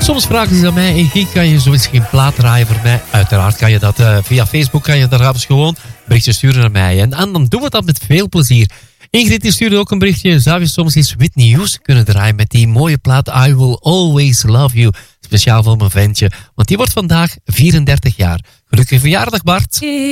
Soms vragen ze aan mij, Ingrid, kan je zoiets geen plaat draaien voor mij? Uiteraard kan je dat via Facebook, kan je daar gewoon berichtje sturen naar mij. En dan doen we dat met veel plezier. Ingrid die stuurde ook een berichtje. Zou je soms eens Whitney Houston kunnen draaien met die mooie plaat I Will Always Love You. Speciaal voor mijn ventje, want die wordt vandaag 34 jaar. Gelukkige verjaardag, Bart.